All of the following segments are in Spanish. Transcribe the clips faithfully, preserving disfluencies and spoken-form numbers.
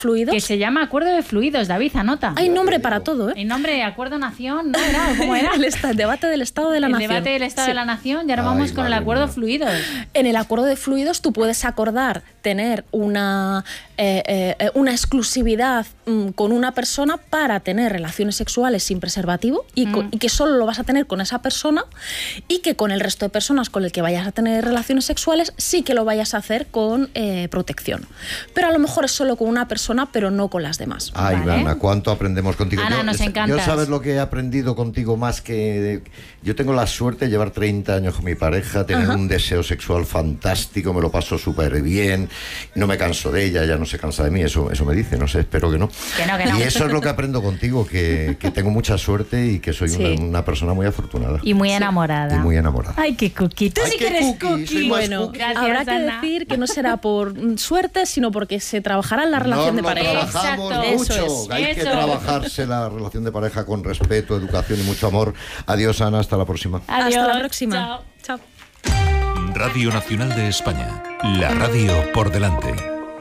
fluidos. Que se llama Acuerdo de Fluidos, David, anota. Hay nombre para todo, ¿eh? Hay nombre, Acuerdo Nación, ¿no era? ¿Cómo era? El, el debate del Estado de la el Nación. El debate del Estado sí. de la Nación, y ahora Ay, vamos con el Acuerdo de Fluidos. En el Acuerdo de Fluidos tú puedes acordar tener una, eh, eh, una exclusividad mm, con una persona para tener relaciones sexuales sin preservativo y, mm. con, y que solo lo vas a tener con esa persona, y que con el resto de personas con el que vayas a tener relaciones sexuales sí que lo vayas a hacer con eh, protección. Pero a lo mejor es solo con una persona, pero no con las demás. Ay, ¿vale? Ana, ¿cuánto aprendemos contigo? Ana, yo, nos yo encantas. sabes lo que he aprendido contigo más que... Yo tengo la suerte de llevar treinta años con mi pareja, tener Ajá. un deseo sexual fantástico, me lo paso súper bien, no me canso de ella, ella no se cansa de mí, eso, eso me dice, no sé, espero que no. Que no, que no. Y eso es lo que aprendo contigo, que, que tengo mucha suerte y que soy sí. una, una persona muy afortunada. Y muy enamorada. Y muy enamorada. Ay, qué cookie. Tú Ay, sí que eres cookie. cookie. Bueno, cookie. Gracias, habrá que Ana. decir que no será por suerte, sino porque se trabajará en la relación no, de pareja. No, trabajamos Exacto. mucho. Eso es. Hay Eso. que trabajarse la relación de pareja con respeto, educación y mucho amor. Adiós, Ana, hasta la próxima. Adiós. Hasta la próxima. Chao. Chao. Radio Nacional de España. La radio por delante.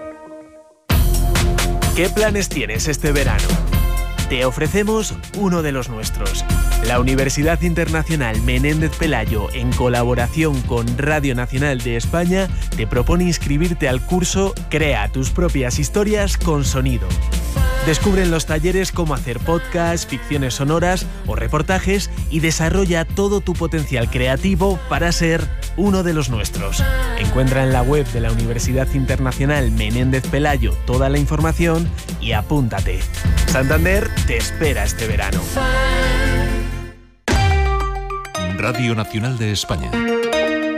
¿Qué planes tienes este verano? Te ofrecemos uno de los nuestros. La Universidad Internacional Menéndez Pelayo, en colaboración con Radio Nacional de España, te propone inscribirte al curso Crea tus propias historias con sonido. Descubre en los talleres cómo hacer podcasts, ficciones sonoras o reportajes y desarrolla todo tu potencial creativo para ser uno de los nuestros. Encuentra en la web de la Universidad Internacional Menéndez Pelayo toda la información y apúntate. Santander te espera este verano. Radio Nacional de España.